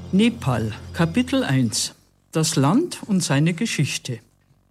Nepal, Kapitel 1. Das Land und seine Geschichte.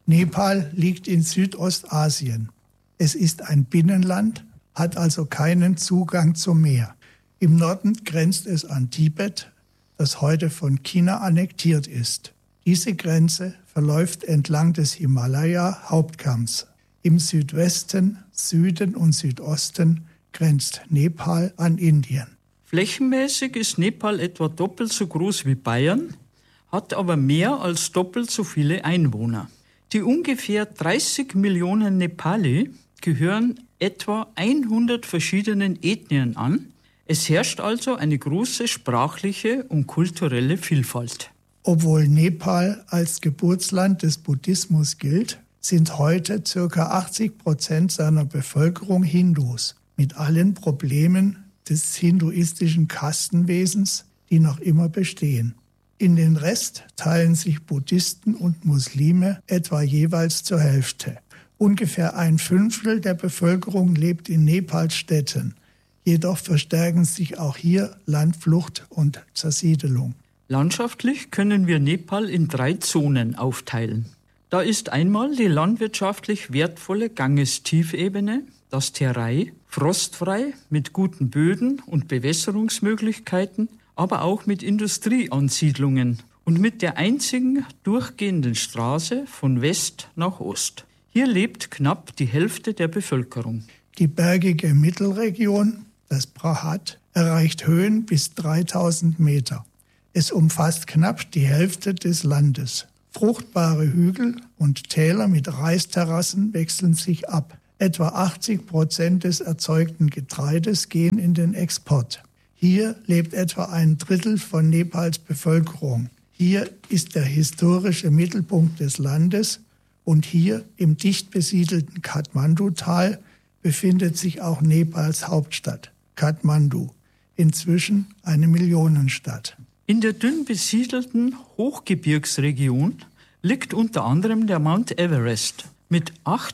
Nepal liegt in Südostasien. Es ist ein Binnenland, hat also keinen Zugang zum Meer. Im Norden grenzt es an Tibet, das heute von China annektiert ist. Diese Grenze verläuft entlang des Himalaya-Hauptkamms. Im Südwesten, Süden und Südosten grenzt Nepal an Indien. Flächenmäßig ist Nepal etwa doppelt so groß wie Bayern, hat aber mehr als doppelt so viele Einwohner. Die ungefähr 30 Millionen Nepali gehören etwa 100 verschiedenen Ethnien an. Es herrscht also eine große sprachliche und kulturelle Vielfalt. Obwohl Nepal als Geburtsland des Buddhismus gilt, sind heute ca. 80% seiner Bevölkerung Hindus, mit allen Problemen des hinduistischen Kastenwesens, die noch immer bestehen. In den Rest teilen sich Buddhisten und Muslime etwa jeweils zur Hälfte. Ungefähr 1/5 der Bevölkerung lebt in Nepals Städten. Jedoch verstärken sich auch hier Landflucht und Zersiedelung. Landschaftlich können wir Nepal in 3 Zonen aufteilen. Da ist einmal die landwirtschaftlich wertvolle Ganges-Tiefebene, das Terai, frostfrei mit guten Böden und Bewässerungsmöglichkeiten, aber auch mit Industrieansiedlungen und mit der einzigen durchgehenden Straße von West nach Ost. Hier lebt knapp die Hälfte der Bevölkerung. Die bergige Mittelregion, das Prahat, erreicht Höhen bis 3000 Meter. Es umfasst knapp die Hälfte des Landes. Fruchtbare Hügel und Täler mit Reisterrassen wechseln sich ab. Etwa 80% des erzeugten Getreides gehen in den Export. Hier lebt etwa 1/3 von Nepals Bevölkerung. Hier ist der historische Mittelpunkt des Landes und hier im dicht besiedelten Kathmandu-Tal befindet sich auch Nepals Hauptstadt, Kathmandu, inzwischen eine Millionenstadt. In der dünn besiedelten Hochgebirgsregion liegt unter anderem der Mount Everest mit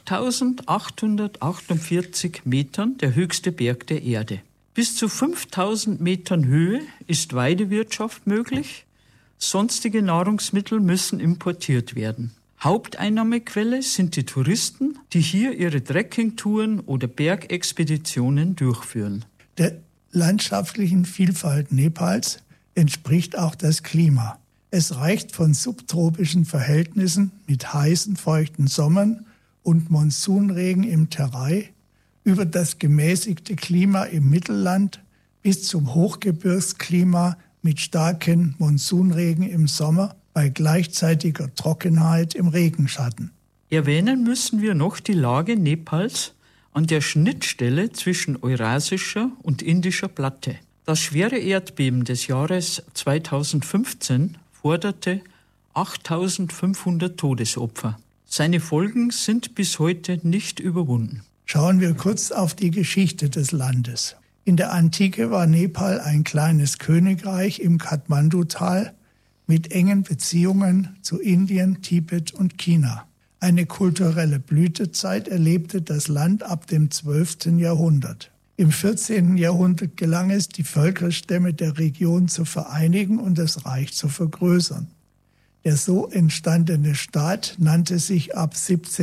8.848 Metern, der höchste Berg der Erde. Bis zu 5.000 Metern Höhe ist Weidewirtschaft möglich. Sonstige Nahrungsmittel müssen importiert werden. Haupteinnahmequelle sind die Touristen, die hier ihre Trekkingtouren oder Bergexpeditionen durchführen. Der landschaftlichen Vielfalt Nepals entspricht auch das Klima. Es reicht von subtropischen Verhältnissen mit heißen, feuchten Sommern und Monsunregen im Terai über das gemäßigte Klima im Mittelland bis zum Hochgebirgsklima mit starken Monsunregen im Sommer bei gleichzeitiger Trockenheit im Regenschatten. Erwähnen müssen wir noch die Lage Nepals an der Schnittstelle zwischen eurasischer und indischer Platte. Das schwere Erdbeben des Jahres 2015 forderte 8.500 Todesopfer. Seine Folgen sind bis heute nicht überwunden. Schauen wir kurz auf die Geschichte des Landes. In der Antike war Nepal ein kleines Königreich im Kathmandu-Tal mit engen Beziehungen zu Indien, Tibet und China. Eine kulturelle Blütezeit erlebte das Land ab dem 12. Jahrhundert. Im 14. Jahrhundert gelang es, die Völkerstämme der Region zu vereinigen und das Reich zu vergrößern. Der so entstandene Staat nannte sich ab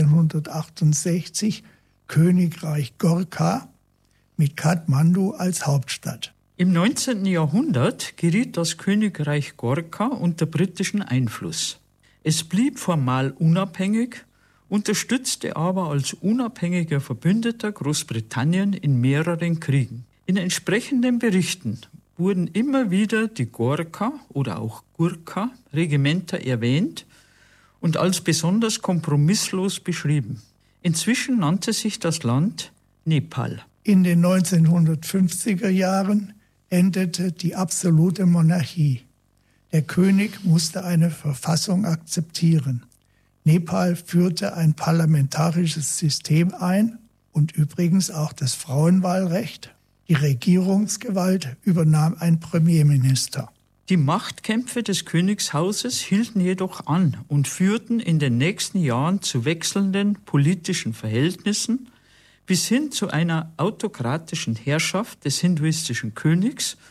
1768 Königreich Gorkha mit Kathmandu als Hauptstadt. Im 19. Jahrhundert geriet das Königreich Gorkha unter britischen Einfluss. Es blieb formal unabhängig, unterstützte aber als unabhängiger Verbündeter Großbritannien in mehreren Kriegen. In entsprechenden Berichten wurden immer wieder die Gorkha oder auch Gurkha-Regimenter erwähnt und als besonders kompromisslos beschrieben. Inzwischen nannte sich das Land Nepal. In den 1950er Jahren endete die absolute Monarchie. Der König musste eine Verfassung akzeptieren. Nepal führte ein parlamentarisches System ein und übrigens auch das Frauenwahlrecht. Die Regierungsgewalt übernahm ein Premierminister. Die Machtkämpfe des Königshauses hielten jedoch an und führten in den nächsten Jahren zu wechselnden politischen Verhältnissen bis hin zu einer autokratischen Herrschaft des hinduistischen Königs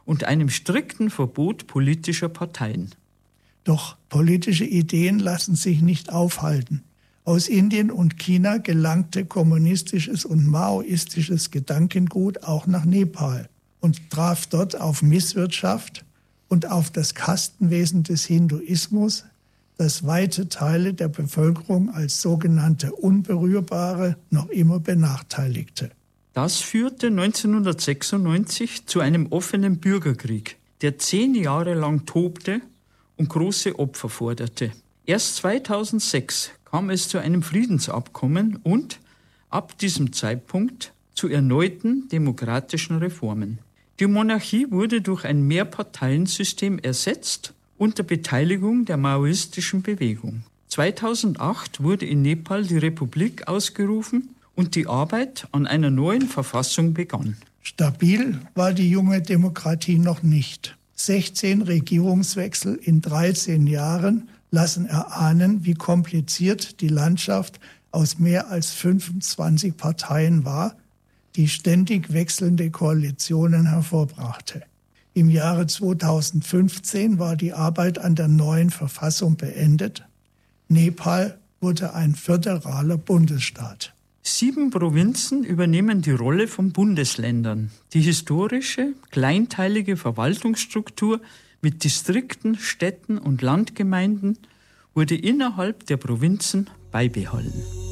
und einem strikten Verbot politischer Parteien. Doch politische Ideen lassen sich nicht aufhalten. Aus Indien und China gelangte kommunistisches und maoistisches Gedankengut auch nach Nepal und traf dort auf Misswirtschaft und auf das Kastenwesen des Hinduismus, das weite Teile der Bevölkerung als sogenannte Unberührbare noch immer benachteiligte. Das führte 1996 zu einem offenen Bürgerkrieg, der 10 Jahre lang tobte und große Opfer forderte. Erst 2006 kam es zu einem Friedensabkommen und ab diesem Zeitpunkt zu erneuten demokratischen Reformen. Die Monarchie wurde durch ein Mehrparteiensystem ersetzt unter Beteiligung der maoistischen Bewegung. 2008 wurde in Nepal die Republik ausgerufen und die Arbeit an einer neuen Verfassung begann. Stabil war die junge Demokratie noch nicht. 16 Regierungswechsel in 13 Jahren lassen erahnen, wie kompliziert die Landschaft aus mehr als 25 Parteien war, die ständig wechselnde Koalitionen hervorbrachte. Im Jahre 2015 war die Arbeit an der neuen Verfassung beendet. Nepal wurde ein föderaler Bundesstaat. 7 Provinzen übernehmen die Rolle von Bundesländern. Die historische, kleinteilige Verwaltungsstruktur mit Distrikten, Städten und Landgemeinden wurde innerhalb der Provinzen beibehalten.